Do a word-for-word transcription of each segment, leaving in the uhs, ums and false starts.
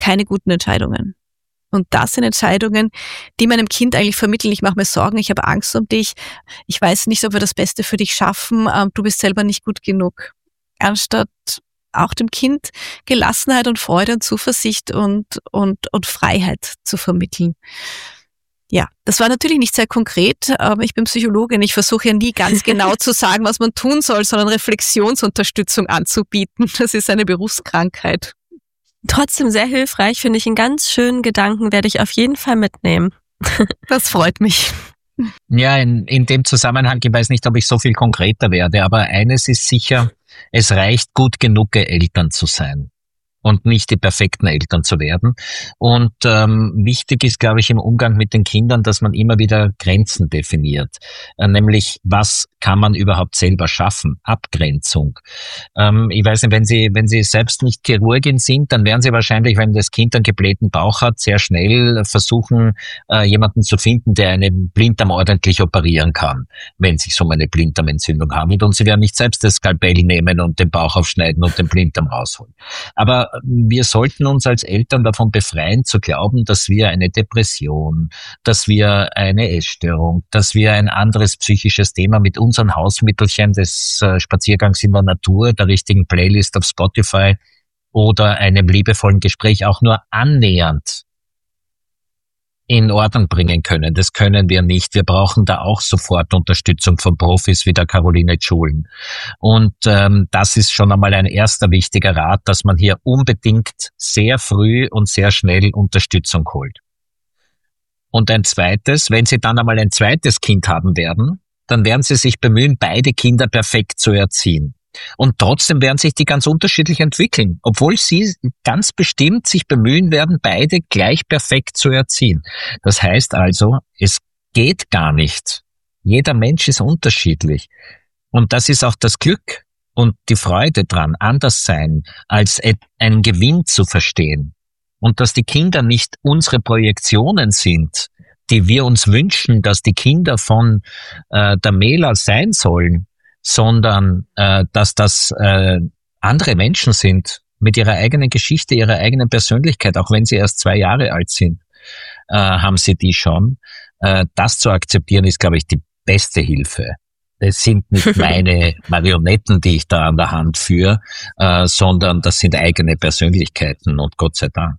keine guten Entscheidungen. Und das sind Entscheidungen, die meinem Kind eigentlich vermitteln, ich mache mir Sorgen, ich habe Angst um dich, ich weiß nicht, ob wir das Beste für dich schaffen, du bist selber nicht gut genug. Anstatt auch dem Kind Gelassenheit und Freude und Zuversicht und, und, und Freiheit zu vermitteln. Ja, das war natürlich nicht sehr konkret, aber ich bin Psychologin. Ich versuche ja nie ganz genau zu sagen, was man tun soll, sondern Reflexionsunterstützung anzubieten. Das ist eine Berufskrankheit. Trotzdem sehr hilfreich, finde ich einen ganz schönen Gedanken, werde ich auf jeden Fall mitnehmen. Das freut mich. Ja, in, in dem Zusammenhang, ich weiß nicht, ob ich so viel konkreter werde, aber eines ist sicher, es reicht gut genug, Eltern zu sein und nicht die perfekten Eltern zu werden. Und ähm, wichtig ist, glaube ich, im Umgang mit den Kindern, dass man immer wieder Grenzen definiert. Äh, nämlich, was kann man überhaupt selber schaffen? Abgrenzung. Ähm, ich weiß nicht, wenn Sie, wenn Sie selbst nicht Chirurgin sind, dann werden Sie wahrscheinlich, wenn das Kind einen geblähten Bauch hat, sehr schnell versuchen, äh, jemanden zu finden, der einen Blinddarm ordentlich operieren kann, wenn es sich um eine Blinddarmentzündung handelt. Und Sie werden nicht selbst das Skalpell nehmen und den Bauch aufschneiden und den Blinddarm rausholen. Aber wir sollten uns als Eltern davon befreien, zu glauben, dass wir eine Depression, dass wir eine Essstörung, dass wir ein anderes psychisches Thema mit unseren Hausmittelchen des Spaziergangs in der Natur, der richtigen Playlist auf Spotify oder einem liebevollen Gespräch auch nur annähernd in Ordnung bringen können. Das können wir nicht. Wir brauchen da auch sofort Unterstützung von Profis wie der Caroline Schulen. Und ähm, das ist schon einmal ein erster wichtiger Rat, dass man hier unbedingt sehr früh und sehr schnell Unterstützung holt. Und ein zweites, wenn Sie dann einmal ein zweites Kind haben werden, dann werden Sie sich bemühen, beide Kinder perfekt zu erziehen. Und trotzdem werden sich die ganz unterschiedlich entwickeln, obwohl sie ganz bestimmt sich bemühen werden, beide gleich perfekt zu erziehen. Das heißt also, es geht gar nicht. Jeder Mensch ist unterschiedlich. Und das ist auch das Glück und die Freude dran, anders sein, als einen Gewinn zu verstehen. Und dass die Kinder nicht unsere Projektionen sind, die wir uns wünschen, dass die Kinder von äh, der Mela sein sollen, sondern äh, dass das äh, andere Menschen sind mit ihrer eigenen Geschichte, ihrer eigenen Persönlichkeit, auch wenn sie erst zwei Jahre alt sind, äh, haben sie die schon. Äh, das zu akzeptieren ist, glaube ich, die beste Hilfe. Das sind nicht meine Marionetten, die ich da an der Hand führe, äh, sondern das sind eigene Persönlichkeiten und Gott sei Dank.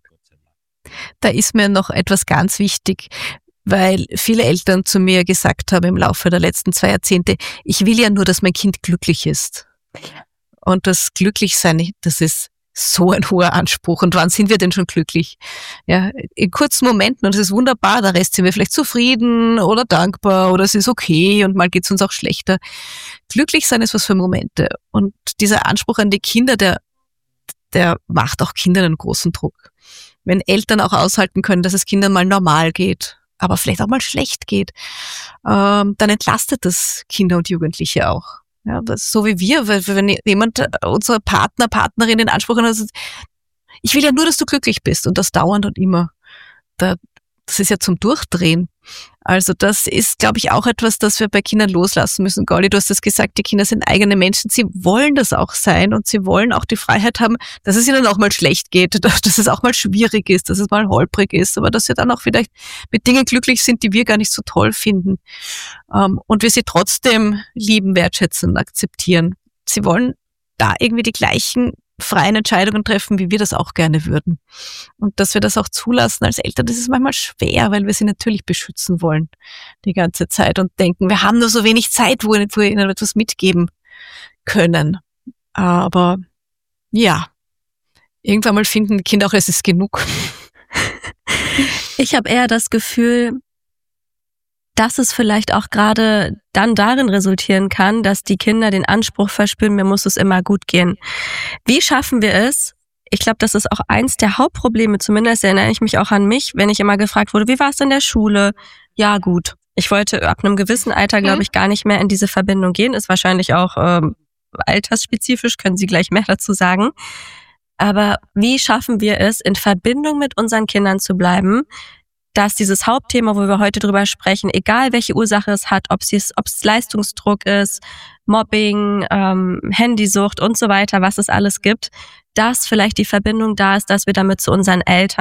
Da ist mir noch etwas ganz wichtig, weil viele Eltern zu mir gesagt haben im Laufe der letzten zwei Jahrzehnte, ich will ja nur, dass mein Kind glücklich ist. Und das Glücklichsein, das ist so ein hoher Anspruch. Und wann sind wir denn schon glücklich? Ja, in kurzen Momenten, und es ist wunderbar, der Rest sind wir vielleicht zufrieden oder dankbar oder es ist okay und mal geht's uns auch schlechter. Glücklich sein ist was für Momente. Und dieser Anspruch an die Kinder, der, der macht auch Kindern einen großen Druck. Wenn Eltern auch aushalten können, dass es Kindern mal normal geht, aber vielleicht auch mal schlecht geht, ähm, dann entlastet das Kinder und Jugendliche auch. Ja, das ist so wie wir, weil wenn jemand, unser Partner, Partnerin den Anspruch hat, ich will ja nur, dass du glücklich bist und das dauernd und immer. Da, das ist ja zum Durchdrehen. Also das ist, glaube ich, auch etwas, das wir bei Kindern loslassen müssen. Gauli, du hast das gesagt, die Kinder sind eigene Menschen. Sie wollen das auch sein und sie wollen auch die Freiheit haben, dass es ihnen auch mal schlecht geht, dass es auch mal schwierig ist, dass es mal holprig ist, aber dass sie dann auch vielleicht mit Dingen glücklich sind, die wir gar nicht so toll finden. Und wir sie trotzdem lieben, wertschätzen und akzeptieren. Sie wollen da irgendwie die gleichen freien Entscheidungen treffen, wie wir das auch gerne würden. Und dass wir das auch zulassen als Eltern, das ist manchmal schwer, weil wir sie natürlich beschützen wollen die ganze Zeit und denken, wir haben nur so wenig Zeit, wo wir ihnen etwas mitgeben können. Aber ja, irgendwann mal finden die Kinder auch, es ist genug. Ich habe eher das Gefühl, dass es vielleicht auch gerade dann darin resultieren kann, dass die Kinder den Anspruch verspüren, mir muss es immer gut gehen. Wie schaffen wir es? Ich glaube, das ist auch eins der Hauptprobleme, zumindest erinnere ich mich auch an mich, wenn ich immer gefragt wurde, wie war es in der Schule? Ja, gut. Ich wollte ab einem gewissen Alter, glaube ich, gar nicht mehr in diese Verbindung gehen. Ist wahrscheinlich auch ähm, altersspezifisch, können Sie gleich mehr dazu sagen. Aber wie schaffen wir es, in Verbindung mit unseren Kindern zu bleiben, dass dieses Hauptthema, wo wir heute drüber sprechen, egal welche Ursache es hat, ob es, ob es Leistungsdruck ist, Mobbing, ähm, Handysucht und so weiter, was es alles gibt, dass vielleicht die Verbindung da ist, dass wir damit zu unseren Eltern